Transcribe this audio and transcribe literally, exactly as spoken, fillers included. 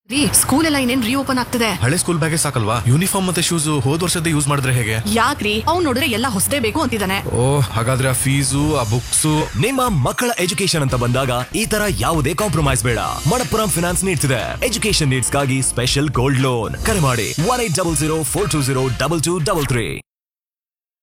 ರೀ, ಸ್ಕೂಲ್ ಎಲ್ಲ ಇನ್ನೇನ್ ರೀಓಪನ್ ಆಗ್ತದೆ. ಹಳೆ ಸ್ಕೂಲ್ ಬ್ಯಾಗೇ ಸಾಕಲ್ವಾ? ಯೂನಿಫಾರ್ಮ್ ಮತ್ತೆ ಶೂಸ್ ಹೋದ್ ವರ್ಷದ ಯೂಸ್ ಮಾಡಿದ್ರೆ ಹೇಗೆ? ಯಾಕ್ರಿ, ಅವ್ನ್ ನೋಡಿದ್ರೆ ಎಲ್ಲ ಹೊಸದೇ ಬೇಕು ಅಂತಿದ್ದಾನೆ. ಓ, ಹಾಗಾದ್ರೆ ಆ ಫೀಸು ಆ ಬುಕ್ಸ್. ನಿಮ್ಮ ಮಕ್ಕಳ ಎಜುಕೇಶನ್ ಅಂತ ಬಂದಾಗ ಈ ತರ ಯಾವುದೇ ಕಾಂಪ್ರಮೈಸ್ ಬೇಡ. ಮಣಪ್ಪುರಂ ಫಿನಾನ್ಸ್ ನೀಡ್ತಿದೆ ಎಜುಕೇಶನ್ ನೀಡ್ಸ್ ಗಾಗಿ ಸ್ಪೆಷಲ್ ಗೋಲ್ಡ್ ಲೋನ್. ಕರೆ ಮಾಡಿ one eight double zero four two zero double two double three.